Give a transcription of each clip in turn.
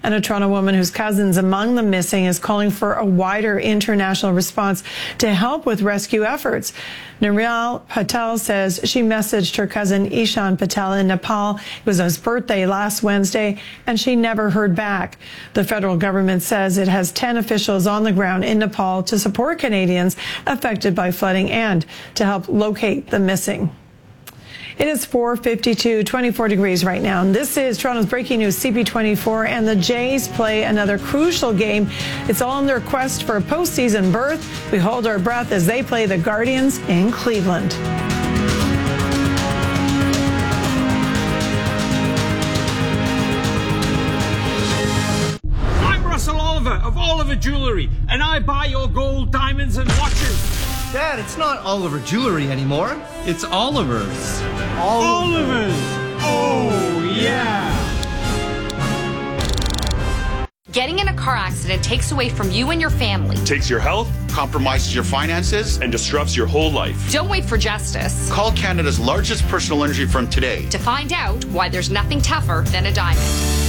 And a Toronto woman whose cousin's among the missing is calling for a wider international response to help with rescue efforts. Nirmal Patel says she messaged her cousin Ishan Patel in Nepal. It was his birthday last Wednesday, and she never heard back. The federal government says it has 10 officials on the ground in Nepal to support Canadians affected by flooding and to help locate the missing. It is 4:52, 24 degrees right now. And this is Toronto's breaking news, CP24, and the Jays play another crucial game. It's all in their quest for a postseason berth. We hold our breath as they play the Guardians in Cleveland. I'm Russell Oliver of Oliver Jewelry, and I buy your gold, diamonds, and watches. Dad, it's not Oliver Jewelry anymore. It's Oliver's. Oliver's! Oh, yeah! Getting in a car accident takes away from you and your family. Takes your health, compromises your finances, and disrupts your whole life. Don't wait for justice. Call Canada's largest personal injury firm today to find out why there's nothing tougher than a diamond.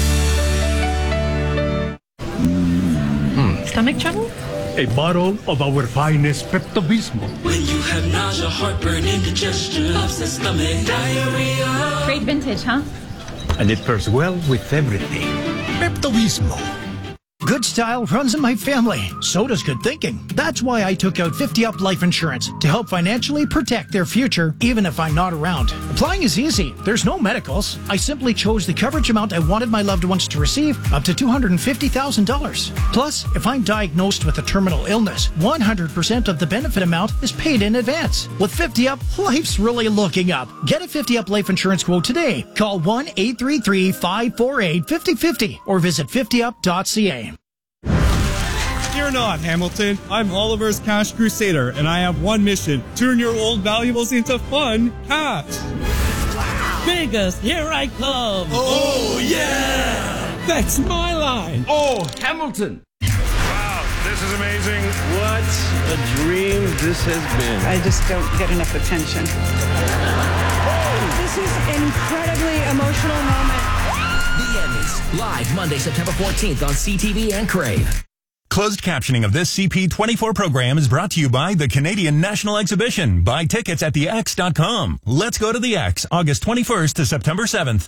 Stomach trouble? A bottle of our finest Pepto-Bismol. When you have nausea, heartburn, indigestion, upset stomach, diarrhea. Great vintage, huh? And it pairs well with everything. Pepto-Bismol. Good style runs in my family. So does good thinking. That's why I took out 50UP Life Insurance to help financially protect their future, even if I'm not around. Applying is easy. There's no medicals. I simply chose the coverage amount I wanted my loved ones to receive, up to $250,000. Plus, if I'm diagnosed with a terminal illness, 100% of the benefit amount is paid in advance. With 50UP, life's really looking up. Get a 50UP Life Insurance quote today. Call 1-833-548-5050 or visit 50up.ca. Fear not, Hamilton. I'm Oliver's Cash Crusader, and I have one mission. Turn your old valuables into fun cash. Vegas, here I come. Oh, yeah! That's my line. Oh, Hamilton. Wow, this is amazing. What a dream this has been. I just don't get enough attention. This is an incredibly emotional moment. The Emmys, live Monday, September 14th on CTV and Crave. Closed captioning of this CP24 program is brought to you by the Canadian National Exhibition. Buy tickets at thex.com. Let's go to the X, August 21st to September 7th.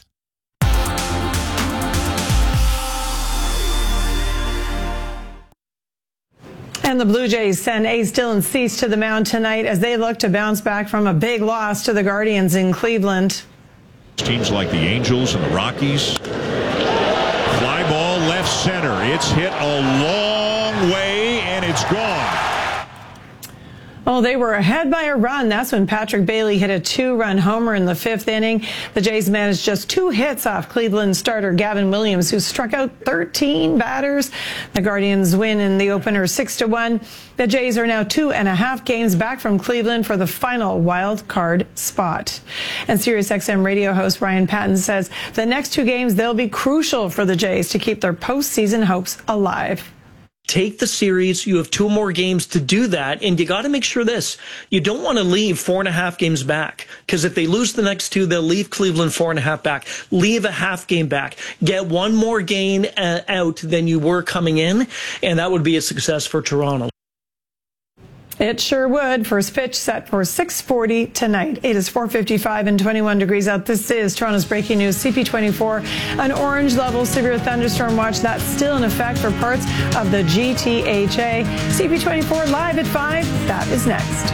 And the Blue Jays send A's Dylan Cease to the mound tonight as they look to bounce back from a big loss to the Guardians in Cleveland. Teams like the Angels and the Rockies. Fly ball left center. It's hit a long way, and it's gone. Oh, they were ahead by a run. That's when Patrick Bailey hit a 2-run homer in the 5th inning. The Jays managed just 2 hits off Cleveland starter Gavin Williams, who struck out 13 batters. The Guardians win in the opener 6-1. The Jays are now 2.5 games back from Cleveland for the final wild card spot. And SiriusXM radio host Ryan Patton says the next 2 games, they'll be crucial for the Jays to keep their postseason hopes alive. Take the series. You have 2 more games to do that. And you got to make sure this. You don't want to leave 4.5 games back. Because if they lose the next 2, they'll leave Cleveland 4.5 back. Leave a half game back. Get 1 more gain out than you were coming in. And that would be a success for Toronto. It sure would. First pitch set for 6:40 tonight. It is 4:55 and 21 degrees out. This is Toronto's breaking news, CP24. An orange level severe thunderstorm watch that's still in effect for parts of the GTHA. CP24 live at 5. That is next.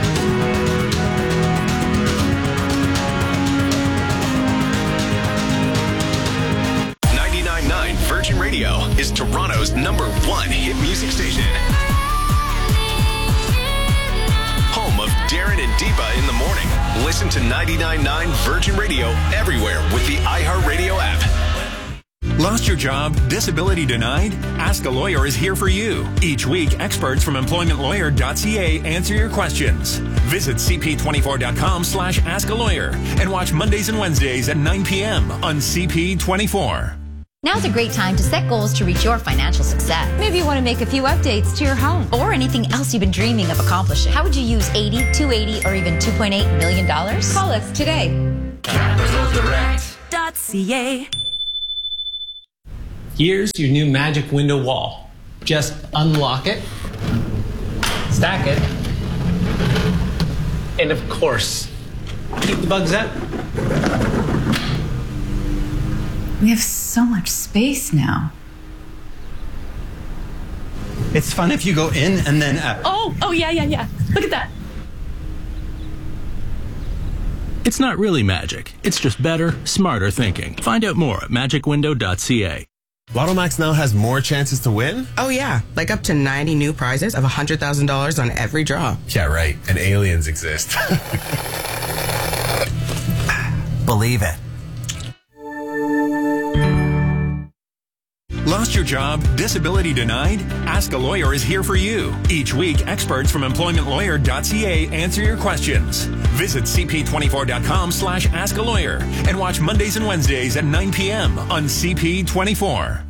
Virgin Radio is Toronto's #1 hit music station. Home of Darren and Deepa in the morning. Listen to 99.9 Virgin Radio everywhere with the iHeartRadio app. Lost your job? Disability denied? Ask a Lawyer is here for you. Each week, experts from employmentlawyer.ca answer your questions. Visit cp24.com/askalawyer and watch Mondays and Wednesdays at 9 p.m. on CP24. Now's a great time to set goals to reach your financial success. Maybe you want to make a few updates to your home. Or anything else you've been dreaming of accomplishing. How would you use $80, $280, or even $2.8 million? Call us today. CapitalDirect.ca Here's your new magic window wall. Just unlock it, stack it, and of course, keep the bugs out. We have so much space now. It's fun if you go in and then out. Oh, yeah. Look at that. It's not really magic. It's just better, smarter thinking. Find out more at magicwindow.ca. LottoMax now has more chances to win? Oh, yeah. Like up to 90 new prizes of $100,000 on every draw. Yeah, right. And aliens exist. Believe it. Lost your job? Disability denied? Ask a Lawyer is here for you. Each week, experts from employmentlawyer.ca answer your questions. Visit cp24.com/askalawyer and watch Mondays and Wednesdays at 9 p.m. on CP24.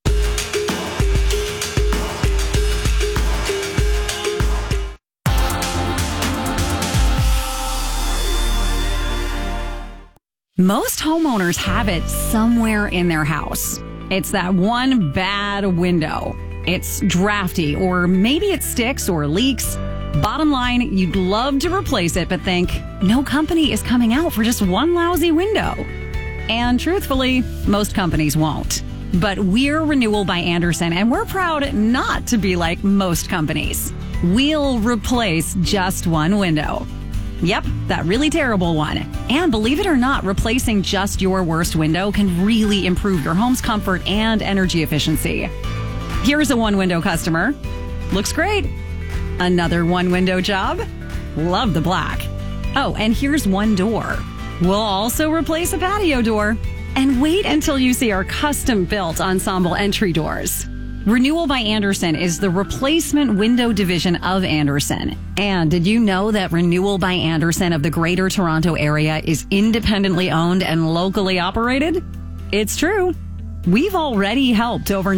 Most homeowners have it somewhere in their house. It's that one bad window. It's drafty, or maybe it sticks or leaks. Bottom line, you'd love to replace it, but think, no company is coming out for just one lousy window. And truthfully, most companies won't. But we're Renewal by Andersen, and we're proud not to be like most companies. We'll replace just one window. Yep, that really terrible one. And believe it or not, replacing just your worst window can really improve your home's comfort and energy efficiency. Here's a one-window customer. Looks great. Another one-window job. Love the black. Oh, and here's one door. We'll also replace a patio door. And wait until you see our custom-built ensemble entry doors. Renewal by Andersen is the replacement window division of Andersen. And did you know that Renewal by Andersen of the Greater Toronto Area is independently owned and locally operated? It's true. We've already helped over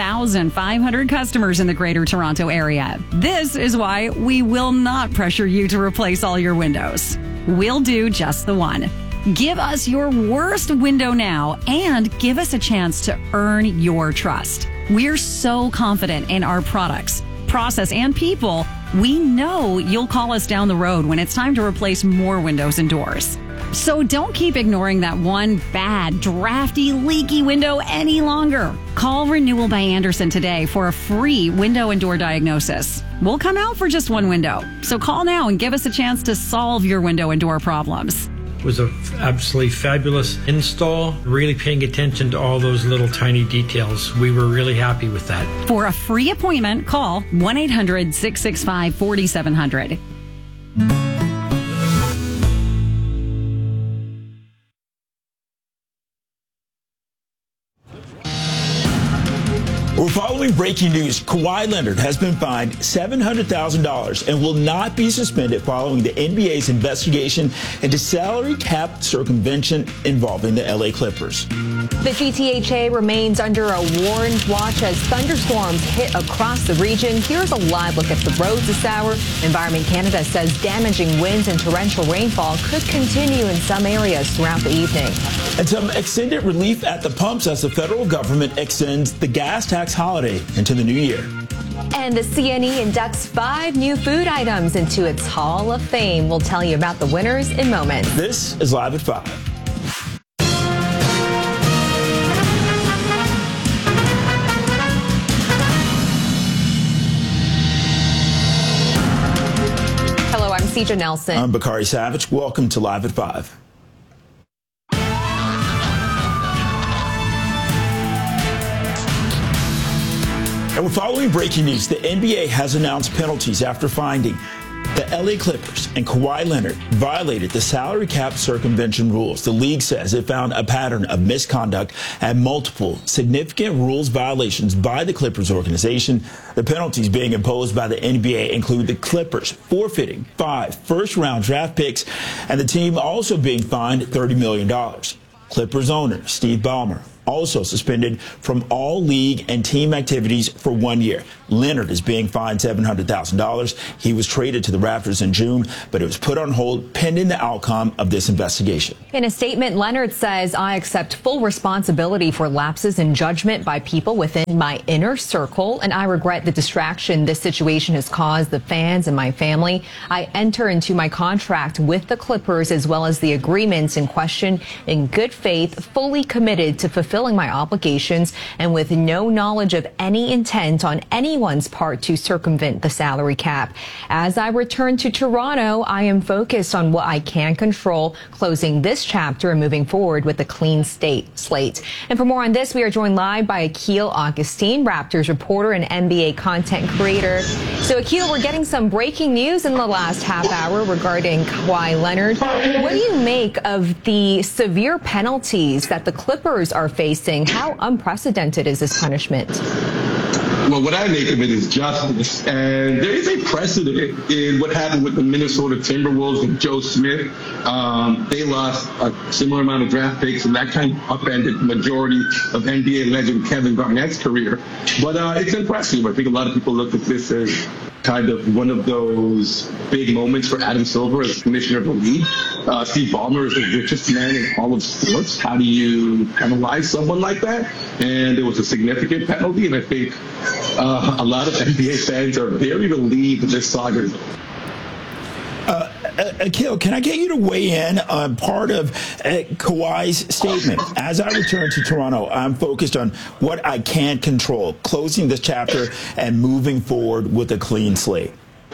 9,500 customers in the Greater Toronto Area. This is why we will not pressure you to replace all your windows. We'll do just the one. Give us your worst window now and give us a chance to earn your trust. We're so confident in our products, process, and people. We know you'll call us down the road when it's time to replace more windows and doors. So don't keep ignoring that one bad, drafty, leaky window any longer. Call Renewal by Andersen today for a free window and door diagnosis. We'll come out for just one window. So call now and give us a chance to solve your window and door problems. Was an absolutely fabulous install, really paying attention to all those little tiny details. We were really happy with that. For a free appointment, call 1-800-665-4700. We're following breaking news. Kawhi Leonard has been fined $700,000 and will not be suspended following the NBA's investigation into salary cap circumvention involving the LA Clippers. The GTHA remains under a orange watch as thunderstorms hit across the region. Here's a live look at the roads this hour. Environment Canada says damaging winds and torrential rainfall could continue in some areas throughout the evening. And some extended relief at the pumps as the federal government extends the gas tax holiday into the new year. And the CNE inducts 5 new food items into its Hall of Fame. We'll tell you about the winners in moments. This is Live at 5. Hello, I'm Cija Nelson. I'm Bakari Savage. Welcome to Live at 5. And we're following breaking news. The NBA has announced penalties after finding the LA Clippers and Kawhi Leonard violated the salary cap circumvention rules. The league says it found a pattern of misconduct and multiple significant rules violations by the Clippers organization. The penalties being imposed by the NBA include the Clippers forfeiting 5 first-round draft picks and the team also being fined $30 million. Clippers owner Steve Ballmer also suspended from all league and team activities for 1 year. Leonard is being fined $700,000. He was traded to the Raptors in June, but it was put on hold pending the outcome of this investigation. In a statement, Leonard says, I accept full responsibility for lapses in judgment by people within my inner circle, and I regret the distraction this situation has caused the fans and my family. I enter into my contract with the Clippers as well as the agreements in question in good faith, fully committed to fulfilling my obligations and with no knowledge of any intent on anyone's part to circumvent the salary cap. As I return to Toronto, I am focused on what I can control, closing this chapter and moving forward with a clean slate. And for more on this, we are joined live by Akil Augustine, Raptors reporter and NBA content creator. So Akil, we're getting some breaking news in the last half hour regarding Kawhi Leonard. What do you make of the severe penalties that the Clippers are facing? How unprecedented is this punishment? Well, what I make of it is justice. And there is a precedent in what happened with the Minnesota Timberwolves and Joe Smith. They lost a similar amount of draft picks, and that kind of upended the majority of NBA legend Kevin Garnett's career. But it's impressive. I think a lot of people look at this as kind of one of those big moments for Adam Silver as commissioner of the league. Steve Ballmer is the richest man in all of sports. How do you penalize someone like that? And it was a significant penalty, and I think a lot of NBA fans are very relieved that this saga is over. Akil, can I get you to weigh in on part of Kawhi's statement? As I return to Toronto, I'm focused on what I can control, closing this chapter and moving forward with a clean slate.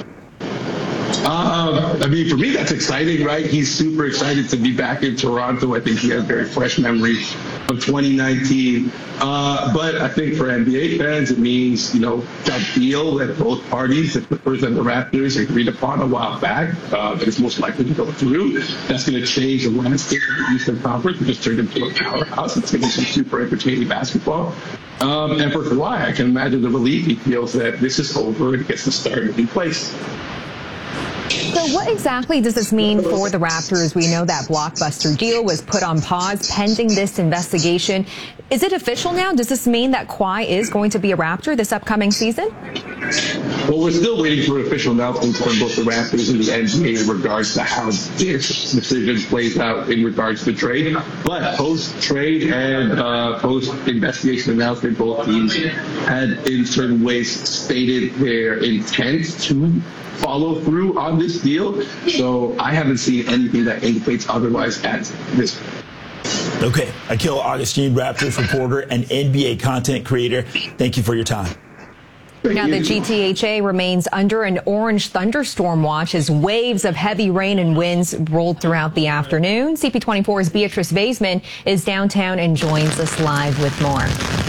I mean, for me, that's exciting, right? He's super excited to be back in Toronto. I think he has very fresh memories of 2019. But I think for NBA fans, it means, that deal that both parties, the Clippers and the Raptors, agreed upon a while back, that is most likely to go through. That's going to change the landscape of the Eastern Conference, which has turned into a powerhouse. It's going to be some super entertaining basketball. And for Kawhi, I can imagine the relief he feels that this is over and gets to start in a new place. So what exactly does this mean for the Raptors? We know that blockbuster deal was put on pause pending this investigation. Is it official now? Does this mean that Kawhi is going to be a Raptor this upcoming season? Well, we're still waiting for official announcements from both the Raptors and the NBA in regards to how this decision plays out in regards to trade. But post-trade and post-investigation announcement, both teams had in certain ways stated their intent to follow through on this deal. So I haven't seen anything that indicates otherwise at this point. Okay. Akil Augustine, Raptors reporter and NBA content creator. Thank you for your time. Now, the GTHA remains under an orange thunderstorm watch as waves of heavy rain and winds rolled throughout the afternoon. CP24's Beatrice Vaisman is downtown and joins us live with more.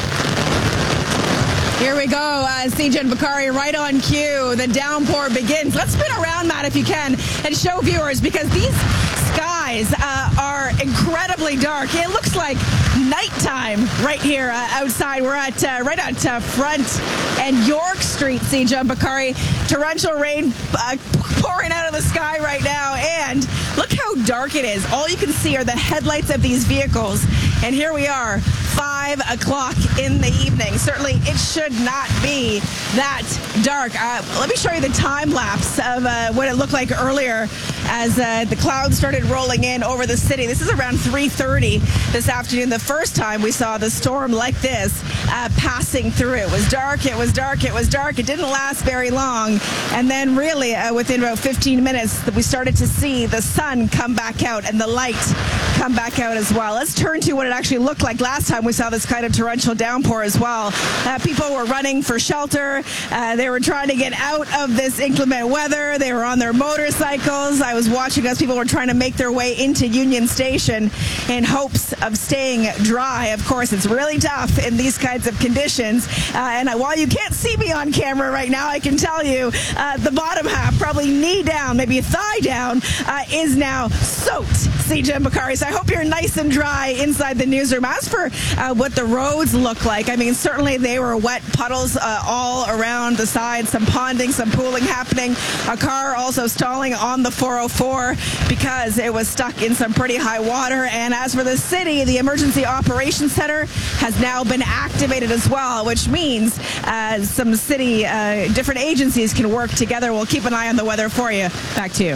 Here we go. CJ and Bakari right on cue. The downpour begins. Let's spin around, Matt, if you can, and show viewers, because these skies are incredibly dark. It looks like nighttime right here outside. We're at right at Front and York Street, CJ and Bakari. Torrential rain pouring out of the sky right now, and look how dark it is. All you can see are the headlights of these vehicles, and here we are, 5 o'clock in the evening. Certainly, it should not be that dark. Let me show you the time lapse of what it looked like earlier as the clouds started rolling in over the city. This is around 3:30 this afternoon. The first time we saw the storm like this passing through. It was dark, it was dark, it was dark. It didn't last very long. And then really within about 15 minutes, we started to see the sun come back out and the light come back out as well. Let's turn to what it actually looked like last time we saw this kind of torrential downpour as well. People were running for shelter. They were trying to get out of this inclement weather. They were on their motorcycles. I was watching as people were trying to make their way into Union Station in hopes of staying dry. Of course, it's really tough in these kinds of conditions. And while you can't see me on camera right now, I can tell you the bottom half, probably knee down, maybe thigh down, is now soaked. CJ and Bakari. So hope you're nice and dry inside the newsroom. As for what the roads look like, I mean, certainly they were wet, puddles all around the side, some ponding, some pooling happening. A car also stalling on the 404 because it was stuck in some pretty high water. And as for the city, the Emergency Operations Center has now been activated as well, which means some city different agencies can work together. We'll keep an eye on the weather for you. Back to you.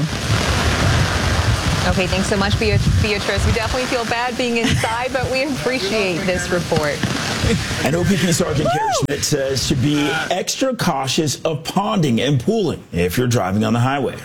Okay, thanks so much, Beatrice. We definitely feel bad being inside, but we appreciate this report. And OPP Sergeant Carrie Schmidt says to be extra cautious of ponding and pooling if you're driving on the highway.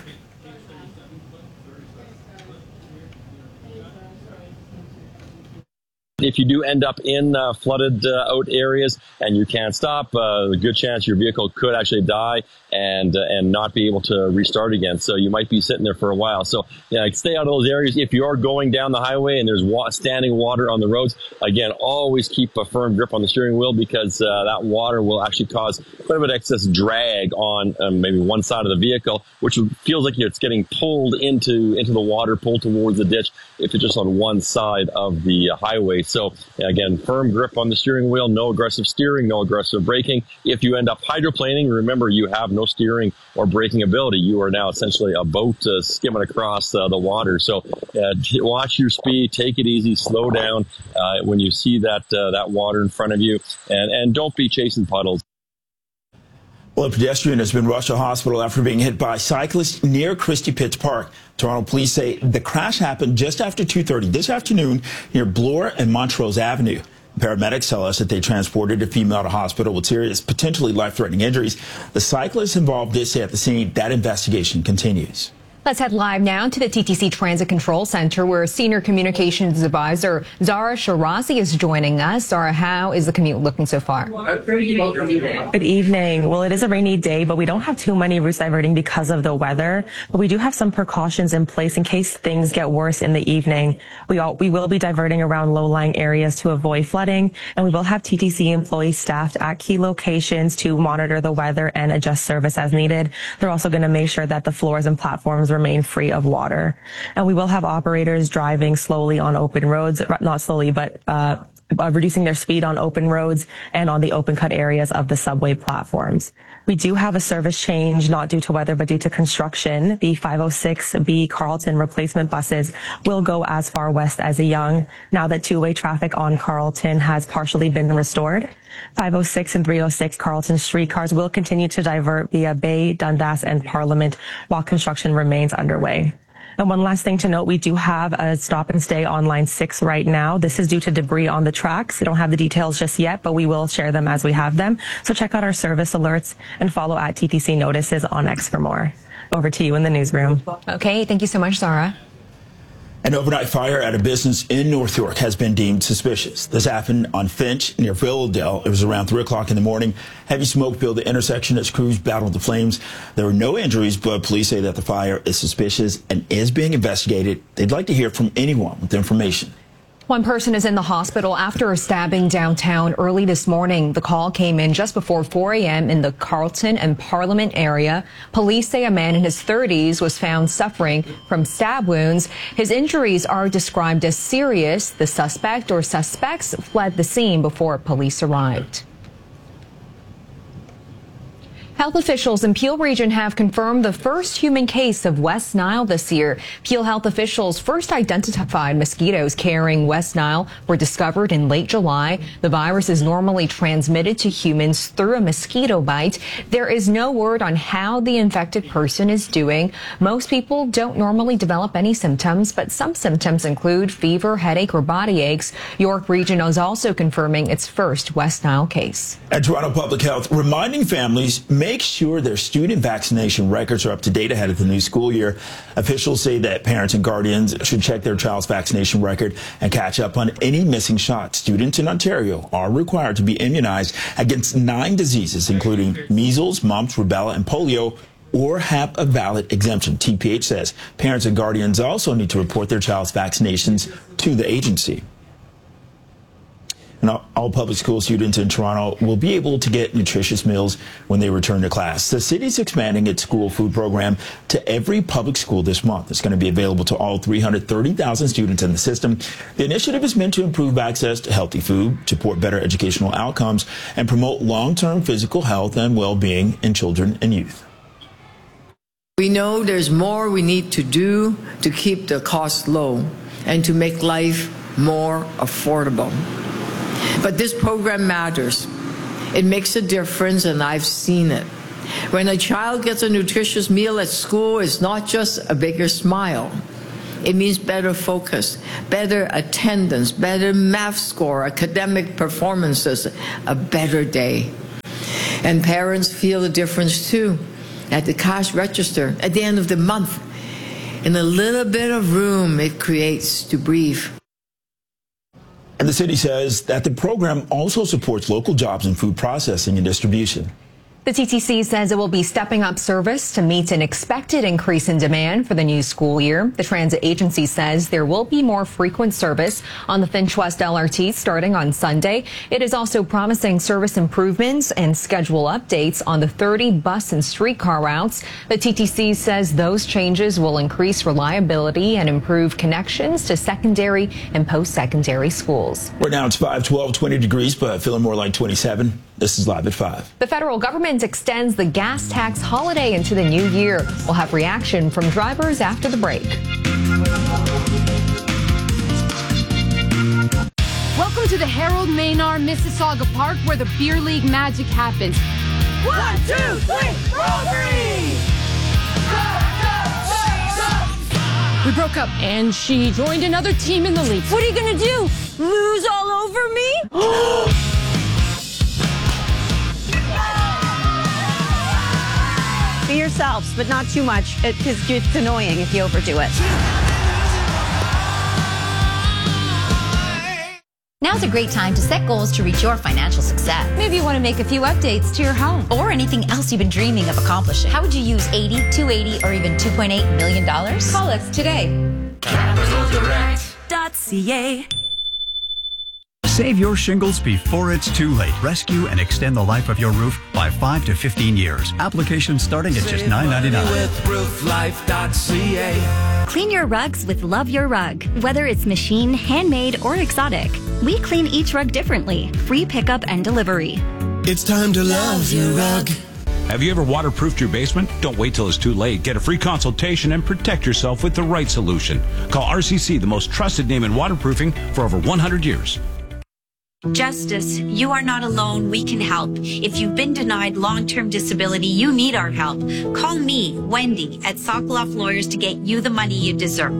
If you do end up in flooded out areas and you can't stop, a good chance your vehicle could actually die and not be able to restart again. So you might be sitting there for a while. So stay out of those areas. If you are going down the highway and there's standing water on the roads, again, always keep a firm grip on the steering wheel because that water will actually cause quite a bit of excess drag on maybe one side of the vehicle, which feels like it's getting pulled into the water, pulled towards the ditch if it's just on one side of the highway. So again, firm grip on the steering wheel, no aggressive steering, no aggressive braking. If you end up hydroplaning, remember you have no steering or braking ability. You are now essentially a boat skimming across the water. So watch your speed, take it easy, slow down when you see that water in front of you, and don't be chasing puddles. Well, a pedestrian has been rushed to hospital after being hit by cyclists near Christie Pitts Park. Toronto police say the crash happened just after 2:30 this afternoon near Bloor and Montrose Avenue. Paramedics tell us that they transported a female to hospital with serious, potentially life-threatening injuries. The cyclists involved did stay at the scene. That investigation continues. Let's head live now to the TTC Transit Control Center, where Senior Communications Advisor Zara Shirazi is joining us. Zara, how is the commute looking so far? Good evening. Well, it is a rainy day, but we don't have too many routes diverting because of the weather. But we do have some precautions in place in case things get worse in the evening. We will be diverting around low-lying areas to avoid flooding, and we will have TTC employees staffed at key locations to monitor the weather and adjust service as needed. They're also going to make sure that the floors and platforms remain free of water. And we will have operators driving slowly on open roads, not slowly, but reducing their speed on open roads and on the open cut areas of the subway platforms. We do have a service change, not due to weather, but due to construction. The 506B Carleton replacement buses will go as far west as Yonge now that two-way traffic on Carleton has partially been restored. 506 and 306 Carleton streetcars will continue to divert via Bay, Dundas, and Parliament while construction remains underway. And one last thing to note, we do have a stop and stay on line 6 right now. This is due to debris on the tracks. We don't have the details just yet, but we will share them as we have them. So check out our service alerts and follow at TTC Notices on X for more. Over to you in the newsroom. Okay, thank you so much, Zara. An overnight fire at a business in North York has been deemed suspicious. This happened on Finch near Villadale. It was around 3 o'clock in the morning. Heavy smoke filled the intersection as crews battled the flames. There were no injuries, but police say that the fire is suspicious and is being investigated. They'd like to hear from anyone with information. One person is in the hospital after a stabbing downtown early this morning. The call came in just before 4 a.m. in the Carleton and Parliament area. Police say a man in his 30s was found suffering from stab wounds. His injuries are described as serious. The suspect or suspects fled the scene before police arrived. Health officials in Peel Region have confirmed the first human case of West Nile this year. Peel health officials first identified mosquitoes carrying West Nile were discovered in late July. The virus is normally transmitted to humans through a mosquito bite. There is no word on how the infected person is doing. Most people don't normally develop any symptoms, but some symptoms include fever, headache, or body aches. York Region is also confirming its first West Nile case. At Toronto Public Health, reminding families make sure their student vaccination records are up to date ahead of the new school year. Officials say that parents and guardians should check their child's vaccination record and catch up on any missing shots. Students in Ontario are required to be immunized against 9 diseases, including measles, mumps, rubella, and polio, or have a valid exemption. TPH says parents and guardians also need to report their child's vaccinations to the agency. And all public school students in Toronto will be able to get nutritious meals when they return to class. The city's expanding its school food program to every public school this month. It's going to be available to all 330,000 students in the system. The initiative is meant to improve access to healthy food, support better educational outcomes, and promote long-term physical health and well-being in children and youth. We know there's more we need to do to keep the cost low and to make life more affordable. But this program matters. It makes a difference, and I've seen it. When a child gets a nutritious meal at school, it's not just a bigger smile. It means better focus, better attendance, better math score, academic performances, a better day. And parents feel the difference too. At the cash register, at the end of the month, in a little bit of room it creates to breathe. And the city says that the program also supports local jobs in food processing and distribution. The TTC says it will be stepping up service to meet an expected increase in demand for the new school year. The transit agency says there will be more frequent service on the Finch West LRT starting on Sunday. It is also promising service improvements and schedule updates on the 30 bus and streetcar routes. The TTC says those changes will increase reliability and improve connections to secondary and post-secondary schools. Right now it's 5, 20 degrees, but feeling more like 27. This is Live at 5. The federal government extends the gas tax holiday into the new year. We'll have reaction from drivers after the break. Welcome to the Harold Maynard Mississauga Park, where the Beer League magic happens. 1, 2, 3, roll green! We broke up, and she joined another team in the league. What are you gonna do? Lose all over me? Be yourselves, but not too much, because it's annoying if you overdo it. Now's a great time to set goals to reach your financial success. Maybe you want to make a few updates to your home. Or anything else you've been dreaming of accomplishing. How would you use $80, $280, or even $2.8 million? Call us today. CapitalDirect.ca. Save your shingles before it's too late. Rescue and extend the life of your roof by 5 to 15 years. Applications starting at just $9.99. With rooflife.ca. Clean your rugs with Love Your Rug. Whether it's machine, handmade, or exotic, we clean each rug differently. Free pickup and delivery. It's time to love your rug. Have you ever waterproofed your basement? Don't wait till it's too late. Get a free consultation and protect yourself with the right solution. Call RCC, the most trusted name in waterproofing for over 100 years. Justice, you are not alone. We can help. If you've been denied long-term disability, you need our help. Call me, Wendy, at Sokoloff Lawyers to get you the money you deserve.